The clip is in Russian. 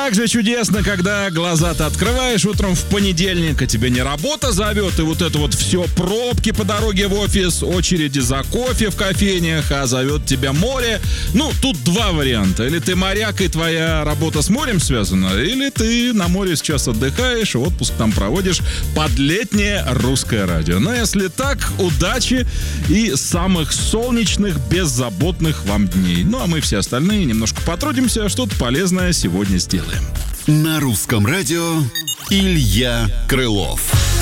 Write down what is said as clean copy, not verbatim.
также чудесно, когда глаза ты открываешь утром в понедельник, а тебе не работа зовет, и вот это вот все пробки по дороге в офис, очереди за кофе в кофейнях, а зовет тебя море. Ну, тут два варианта. Или ты моряк, и твоя работа с морем связана, или ты на море сейчас отдыхаешь, и отпуск там проводишь под летнее русское радио. Но если так, удачи и самых солнечных, беззаботных вам дней. Ну, а мы все остальные немножко потрудимся, что-то полезное сегодня сделаем. На русском радио Илья Крылов.